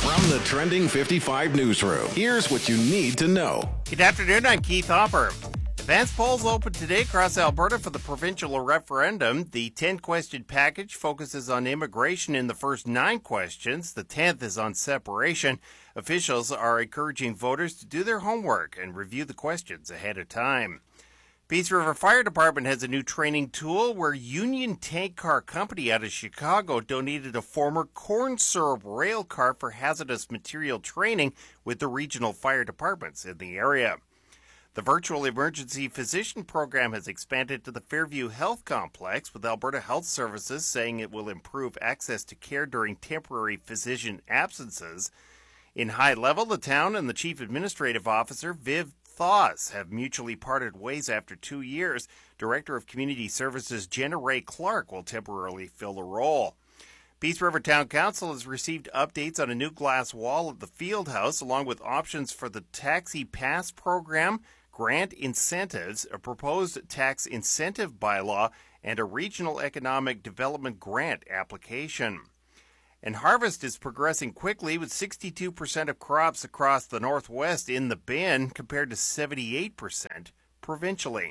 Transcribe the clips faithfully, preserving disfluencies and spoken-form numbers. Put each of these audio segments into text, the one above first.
From the Trending fifty-five newsroom, here's what you need to know. Good afternoon, I'm Keith Hopper. Advance polls open today across Alberta for the provincial referendum. The ten-question package focuses on immigration in the first nine questions. The tenth is on separation. Officials are encouraging voters to do their homework and review the questions ahead of time. Peace River Fire Department has a new training tool where Union Tank Car Company out of Chicago donated a former corn syrup rail car for hazardous material training with the regional fire departments in the area. The virtual emergency physician program has expanded to the Fairview Health Complex, with Alberta Health Services saying it will improve access to care during temporary physician absences. In high level, the town and the Chief Administrative Officer, Viv Thaws, have mutually parted ways after two years. Director of Community Services Jenna Ray Clark will temporarily fill the role. Peace River Town Council has received updates on a new glass wall at the field house, along with options for the Taxi Pass program, grant incentives, a proposed tax incentive bylaw, and a regional economic development grant application. And harvest is progressing quickly, with sixty-two percent of crops across the Northwest in the bin compared to seventy-eight percent provincially.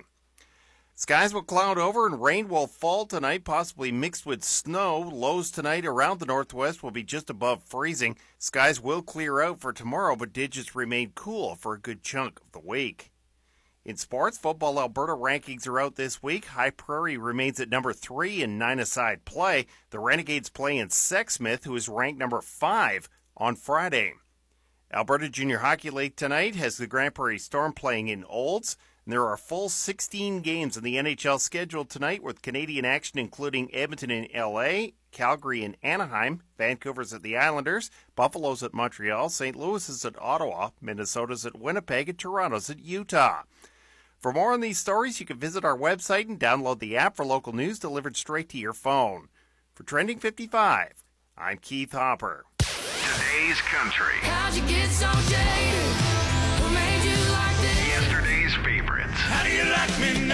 Skies will cloud over and rain will fall tonight, possibly mixed with snow. Lows tonight around the Northwest will be just above freezing. Skies will clear out for tomorrow, but digits remain cool for a good chunk of the week. In sports, Football Alberta rankings are out this week. High Prairie remains at number three in nine-a-side play. The Renegades play in Sexsmith, who is ranked number five on Friday. Alberta Junior Hockey League tonight has the Grand Prairie Storm playing in Olds. And there are full sixteen games in the N H L scheduled tonight, with Canadian action including Edmonton and L A, Calgary and Anaheim, Vancouver's at the Islanders, Buffalo's at Montreal, Saint Louis is at Ottawa, Minnesota's at Winnipeg, and Toronto's at Utah. For more on these stories, you can visit our website and download the app for local news delivered straight to your phone. For Trending fifty-five, I'm Keith Hopper. Today's country. How'd you get so jaded? What made you like this? Yesterday's favorites. How do you like me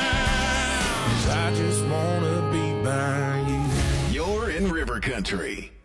now? 'Cause I just wanna be by you. You're in River Country.